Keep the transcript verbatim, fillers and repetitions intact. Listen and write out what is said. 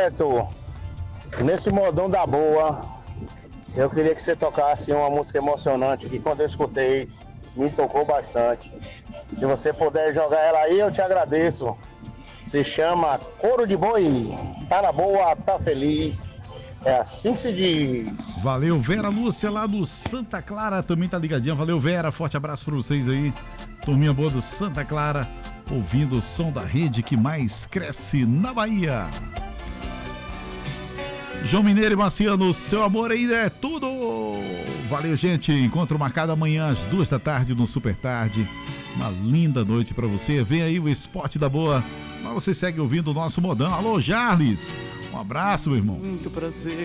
Neto, nesse modão da boa, eu queria que você tocasse uma música emocionante que quando eu escutei, me tocou bastante. Se você puder jogar ela aí, eu te agradeço. Se chama Couro de Boi. Tá na boa, tá feliz. É assim que se diz. Valeu, Vera Lúcia, lá do Santa Clara, também tá ligadinha. Valeu, Vera, forte abraço pra vocês aí. Turminha boa do Santa Clara, ouvindo o som da rede que mais cresce na Bahia. João Mineiro e Marciano, seu amor ainda é tudo. Valeu, gente. Encontro marcado amanhã às duas da tarde no Super Tarde. Uma linda noite pra você. Vem aí o Esporte da Boa. Mas você segue ouvindo o nosso modão. Alô, Jarles. Um abraço, meu irmão. Muito prazer.